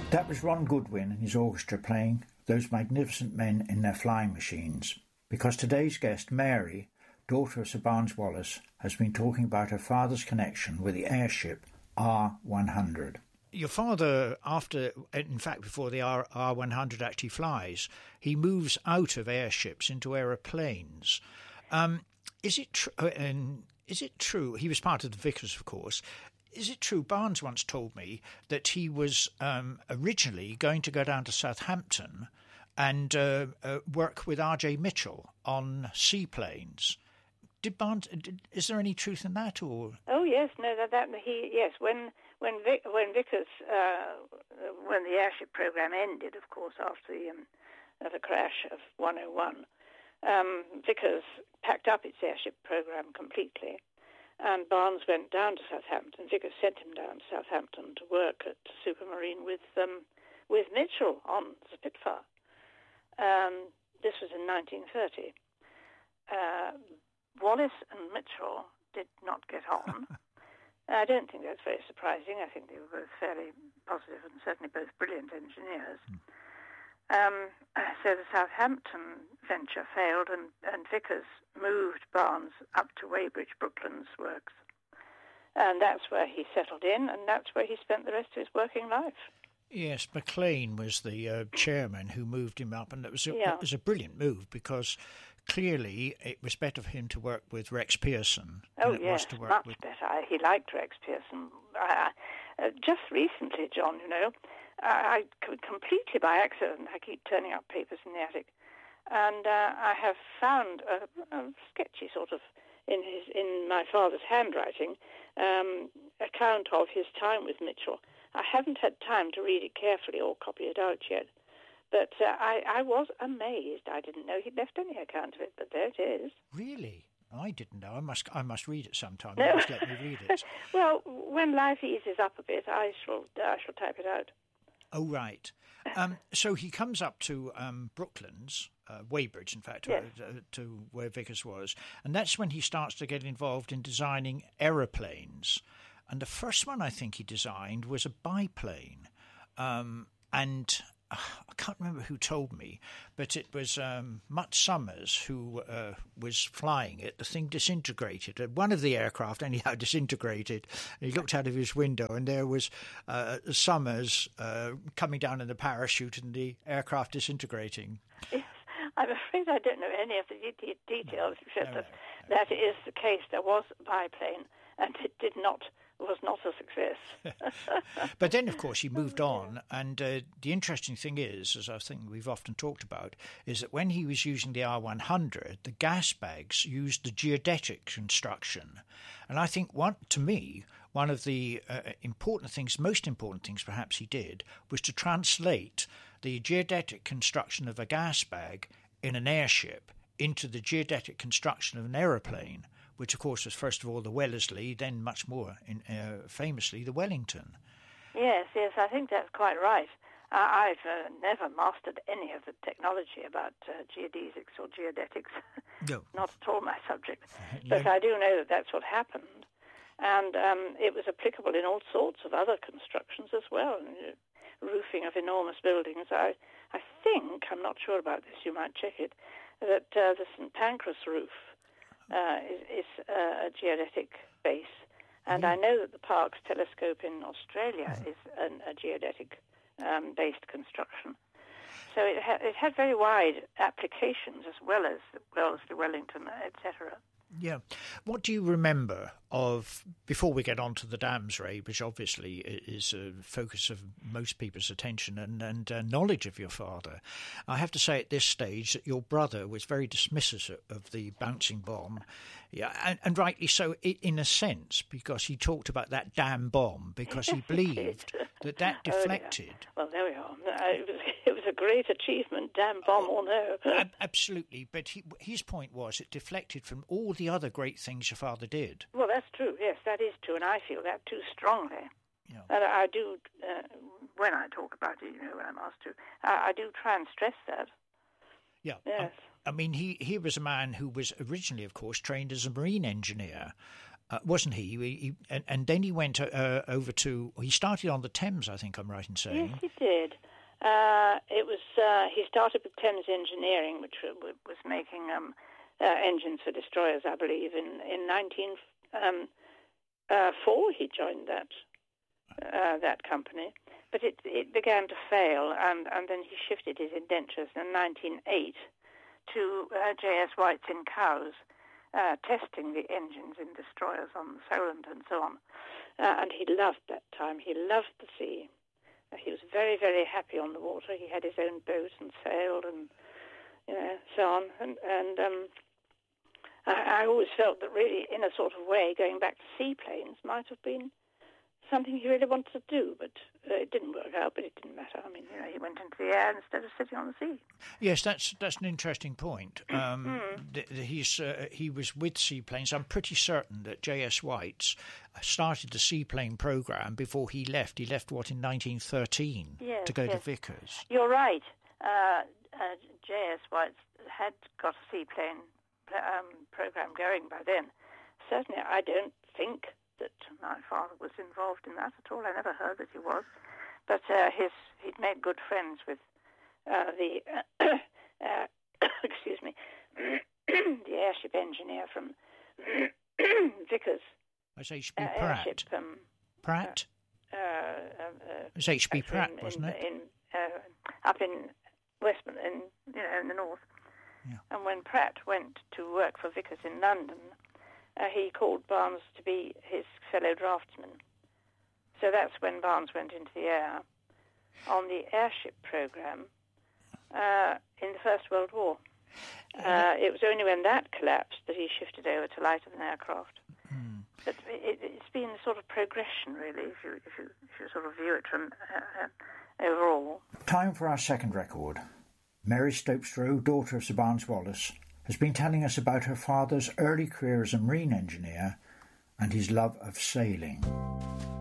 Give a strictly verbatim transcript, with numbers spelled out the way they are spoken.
That was Ron Goodwin and his orchestra playing Those Magnificent Men in Their Flying Machines, because today's guest, Mary, daughter of Sir Barnes Wallis, has been talking about her father's connection with the airship R one hundred. Your father, after, in fact, before the R one hundred actually flies, he moves out of airships into aeroplanes. Um, is it true? And is it true? He was part of the Vickers, of course. Is it true? Barnes once told me that he was um, originally going to go down to Southampton and uh, uh, work with R J Mitchell on seaplanes. Did Barnes? Did, is there any truth in that, or? Oh yes, no, that, that he yes. When when Vic, when Vickers uh, when the airship program ended, of course, after the um, uh, the crash of one oh one, um, Vickers packed up its airship program completely. And Barnes went down to Southampton. Vickers sent him down to Southampton to work at Supermarine with um, with Mitchell on Spitfire. Um, this was in nineteen thirty. Uh, Wallis and Mitchell did not get on. I don't think that's very surprising. I think they were both fairly positive and certainly both brilliant engineers. Mm. Um, so the Southampton venture failed, and, and Vickers moved Barnes up to Weybridge, Brooklands Works. And that's where he settled in, and that's where he spent the rest of his working life. Yes, McLean was the uh, chairman who moved him up, and it was, a, yeah. it was a brilliant move because clearly it was better for him to work with Rex Pearson oh, than it yes, was to work much with... better. I, he liked Rex Pearson. Uh, uh, just recently, John, you know, I, I completely by accident, I keep turning up papers in the attic, and uh, I have found a, a sketchy sort of, in his in my father's handwriting, um, account of his time with Mitchell. I haven't had time to read it carefully or copy it out yet, but uh, I, I was amazed. I didn't know he'd left any account of it, but there it is. Really? I didn't know. I must I must read it sometime. No. You must let me read it. Well, when life eases up a bit, I shall I shall type it out. Oh, right. Um, so he comes up to um, Brooklands, uh, Weybridge, in fact, yes. uh, to where Vickers was, and that's when he starts to get involved in designing aeroplanes. And the first one I think he designed was a biplane. Um, and uh, I can't remember who told me, but it was um, Mutt Summers who uh, was flying it. The thing disintegrated. One of the aircraft, anyhow, disintegrated. And he looked out of his window, and there was uh, Summers uh, coming down in the parachute and the aircraft disintegrating. Yes, I'm afraid I don't know any of the de- details, no, except no, that no. that is the case. There was a biplane, and it did not was not a success. But then, of course, he moved on, and uh, the interesting thing is, as I think we've often talked about, is that when he was using the R one hundred, the gas bags used the geodetic construction. And I think, one, to me, one of the uh, important things, most important things perhaps he did, was to translate the geodetic construction of a gas bag in an airship into the geodetic construction of an aeroplane, which, of course, was first of all the Wellesley, then much more in, uh, famously the Wellington. Yes, yes, I think that's quite right. Uh, I've uh, never mastered any of the technology about uh, geodesics or geodetics. No. Not at all my subject. No. But I do know that that's what happened. And um, it was applicable in all sorts of other constructions as well. Roofing of enormous buildings. I, I think, I'm not sure about this, you might check it, that uh, the Saint Pancras roof Uh, is, is uh, a geodetic base. And mm. I know that the Parkes telescope in Australia mm. is an, a geodetic-based um, construction. So it, ha- it had very wide applications as well as, well as the Wellington, et cetera. Yeah. What do you remember of, before we get on to the dams, Ray, which obviously is a focus of most people's attention and, and uh, knowledge of your father, I have to say at this stage that your brother was very dismissive of the bouncing bomb, yeah, and, and rightly so in a sense, because he talked about that damn bomb, because he believed that that deflected. Oh, well, there we are. It was, it was a great achievement, damn bomb or no. Absolutely, but he, his point was it deflected from all the other great things your father did. Well, that's true. Yes, that is true, and I feel that too strongly. Yeah. And I do, uh, when I talk about it, you know, when I'm asked to, I, I do try and stress that. Yeah. Yes. I, I mean, he, he was a man who was originally, of course, trained as a marine engineer. Uh, wasn't he? he, he and, and then he went uh, over to... He started on the Thames, I think I'm right in saying. Yes, he did. Uh, it was uh, he started with Thames Engineering, which was making um, uh, engines for destroyers, I believe. In in nineteen oh four, he joined that uh, that company, but it it began to fail, and, and then he shifted his indentures in nineteen oh eight to uh, J S White's in Cowes, uh, testing the engines in destroyers on the Solent and so on. Uh, and he loved that time. He loved the sea. He was very, very happy on the water. He had his own boat and sailed and, you know, so on. And, and um, I, I always felt that really, in a sort of way, going back to seaplanes might have been something he really wanted to do, but uh, it didn't work out, but it didn't matter. I mean, you know, he went into the air instead of sitting on the sea. Yes, that's that's an interesting point. Um, mm. th- he's uh, he was with seaplanes. I'm pretty certain that J S White's started the seaplane program before he left. He left, what, in nineteen thirteen yes, to go yes. to Vickers. You're right. Uh, uh, J S White had got a seaplane um, program going by then. Certainly, I don't think that my father was involved in that at all. I never heard that he was. But uh, his he'd made good friends with uh, the, uh, uh, excuse me, the airship engineer from Vickers. That's H B Uh, Pratt. airship, um, Pratt? Uh, uh, uh, It's H B Pratt, in, wasn't in, it? In, uh, up in Westman, in, you know, in the north. Yeah. And when Pratt went to work for Vickers in London, Uh, he called Barnes to be his fellow draftsman. So that's when Barnes went into the air on the airship program uh, in the First World War. Uh, it was only when that collapsed that he shifted over to lighter than aircraft. Mm. But it, it's been a sort of progression, really, if you, if you, if you sort of view it from uh, uh, overall. Time for our second record. Mary Stopestrow, daughter of Sir Barnes Wallis, has been telling us about her father's early career as a marine engineer and his love of sailing.